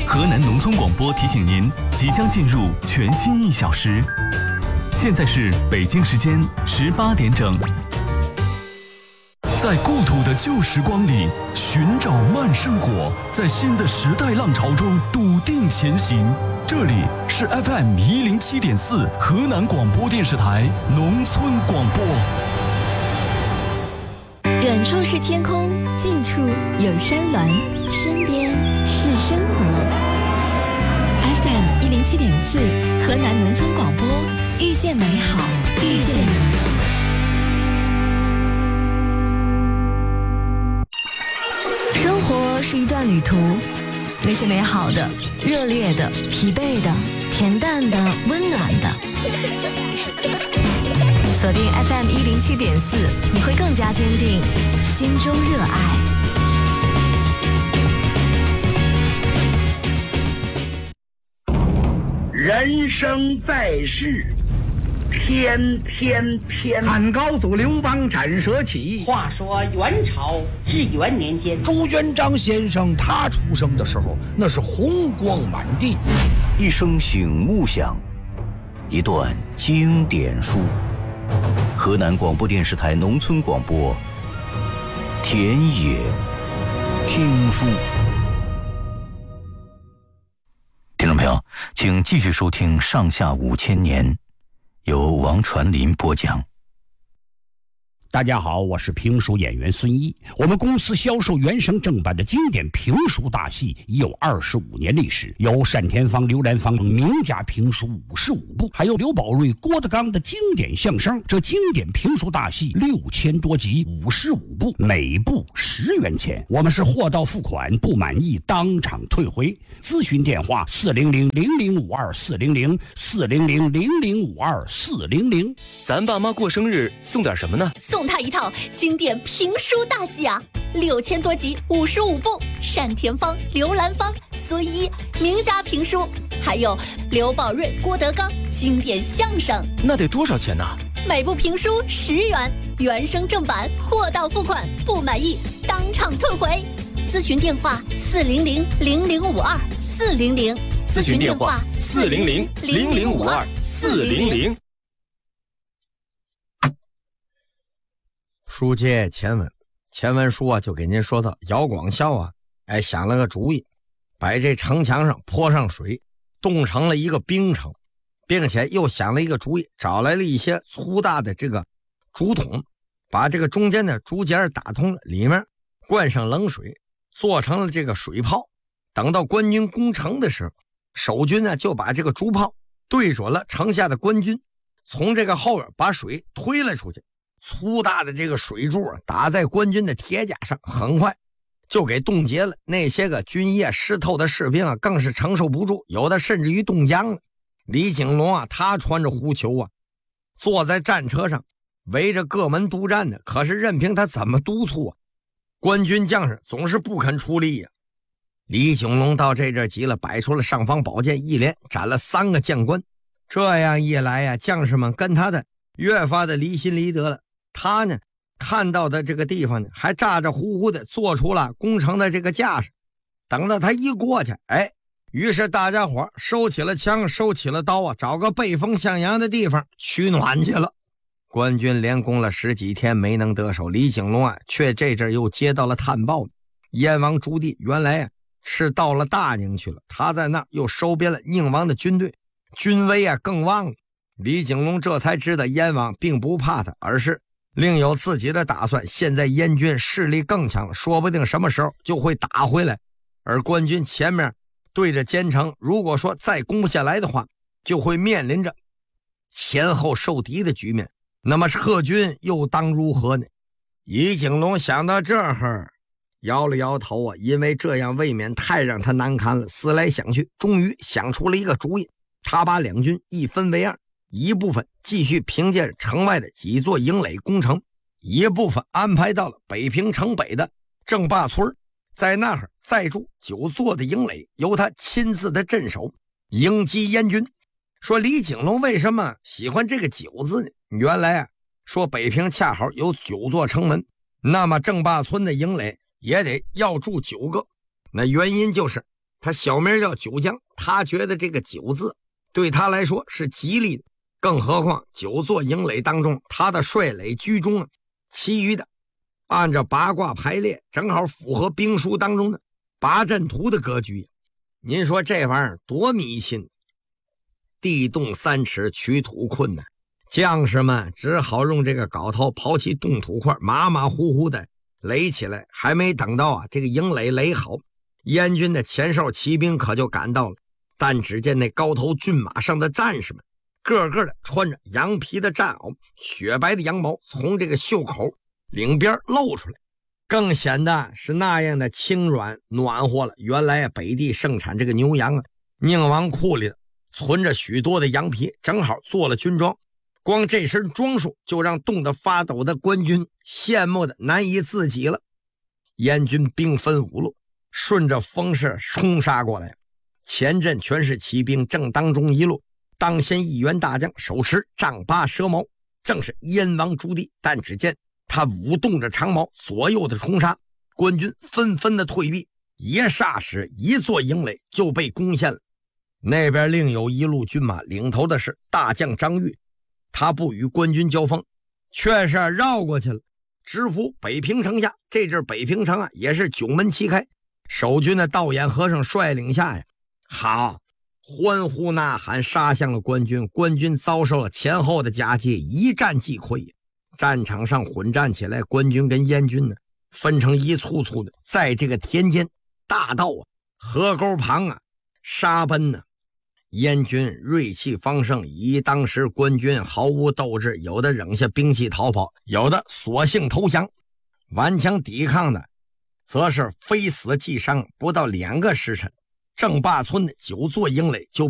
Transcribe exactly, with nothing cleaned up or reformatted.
河南农村广播提醒您，即将进入全新一小时。现在是北京时间十八点整。 在故土的旧时光里寻找慢生活，在新的时代浪潮中笃定前行。这里是 F M 一零七点四河南广播电视台农村广播。 远处是天空，近处有山峦，身边是生活。F M 一零七点四河南农村广播，遇见美好，遇见你。生活是一段旅途，那些美好的、热烈的、疲惫的、恬淡的、温暖的。锁定 F M 一零七点四，你会更加坚定心中热爱。 人生在世，天天天。 汉高祖刘邦斩蛇起。 话说元朝至元年间， 朱元璋先生他出生的时候，那是红光满地。 一声醒目响，一段经典书。河南广播电视台农村广播，田野听书。听众朋友，请继续收听《上下五千年》，由王传林播讲。 大家好，我是评书演员孙一。我们公司销售原声正版的经典评书大戏已有二十五年历史，有单田芳、刘兰芳名家评书五十五部，还有刘宝瑞、郭德纲的经典相声。这经典评书大戏六千多集，五十五部，每部十元钱。我们是货到付款，不满意当场退回。咨询电话：四零零零零五二四零零四零零零零五二四零零。 咱爸妈过生日送点什么呢？ 送他一套经典评书大戏啊，六千多集，五十五部，单田芳、刘兰芳、孙一名家评书，还有刘宝瑞、郭德纲经典相声。 那得多少钱呢？ 每部评书十元，原声正版，货到付款，不满意当场退回。咨询电话：四零零零零五二四零零。 咨询电话：四零零零零五二四零零。 书接前文，前文书啊就给您说到姚广孝啊，哎想了个主意，把这城墙上泼上水，冻成了一个冰城，并且又想了一个主意，找来了一些粗大的这个竹筒，把这个中间的竹节打通了，里面灌上冷水，做成了这个水炮。等到官军攻城的时候，守军呢就把这个竹炮对准了城下的官军，从这个后边把水推了出去。粗大的这个水柱啊，打在官军的铁甲上，很快就给冻结了。那些个军液湿透的士兵啊，更是承受不住，有的甚至于冻僵了。李景龙啊，他穿着狐裘啊，坐在战车上，围着各门督战呢。可是任凭他怎么督促啊，官军将士总是不肯出力呀、啊。李景龙到这阵急了，摆出了尚方宝剑，一连斩了三个将官。这样一来呀、啊，将士们跟他的越发的离心离德了。他呢看到的这个地方呢，还咋咋呼呼的做出了攻城的这个架势。等到他一过去，哎，于是大家伙收起了枪，收起了刀啊，找个背风向阳的地方取暖去了。官军连攻了十几天没能得手，李景龙啊，却这阵又接到了探报，燕王朱棣原来啊是到了大宁去了，他在那又收编了宁王的军队，军威啊更旺了。李景龙这才知道燕王并不怕他，而是另有自己的打算。现在燕军势力更强了，说不定什么时候就会打回来。而官军前面对着坚城，如果说再攻不下来的话，就会面临着前后受敌的局面。那么撤军又当如何呢？李景龙想到这儿，摇了摇头啊，因为这样未免太让他难堪了。思来想去，终于想出了一个主意。他把两军一分为二，一部分继续凭借城外的几座营垒攻城，一部分安排到了北平城北的郑坝村，在那儿再筑九座的营垒，由他亲自的镇守，迎击燕军。说李景龙为什么喜欢这个九字呢？原来啊，说北平恰好有九座城门，那么郑坝村的营垒也得要筑九个。那原因就是他小名叫九将，他觉得这个九字对他来说是吉利的，更何况九座营垒当中他的帅垒居中啊，其余的按照八卦排列正好符合兵书当中的八阵图的格局。您说这玩意儿多迷信，地动三尺取土困难，将士们只好用这个镐头刨起冻土块，马马虎虎的垒起来。还没等到啊这个营垒垒好，燕军的前哨骑兵可就赶到了。但只见那高头骏马上的战士们，个个的穿着羊皮的战袄，雪白的羊毛从这个袖口领边露出来，更显得是那样的轻软暖和了。原来啊北地盛产这个牛羊啊，宁王库里的存着许多的羊皮，正好做了军装。光这身装束就让冻得发抖的官军羡慕的难以自己了。燕军兵分五路，顺着风势冲杀过来，前阵全是骑兵，正当中一路当先一员大将，手持丈八蛇矛，正是燕王朱棣。但只见他舞动着长矛，左右的冲杀，官军纷纷的退避，一霎时一座营垒就被攻陷了。那边另有一路军马，领头的是大将张玉，他不与官军交锋，却是绕过去了，直扑北平城下。这阵北平城啊也是九门齐开，守军的道眼和尚率领下呀，好欢呼呐喊，杀向了官军。官军遭受了前后的夹击，一战即溃。战场上混战起来，官军跟燕军呢分成一簇簇的，在这个田间大道啊河沟旁啊杀奔呢。燕军锐气方盛，以当时官军毫无斗志，有的扔下兵器逃跑，有的索性投降。顽强抵抗的则是非死即伤。不到两个时辰，郑坝村的九座营垒就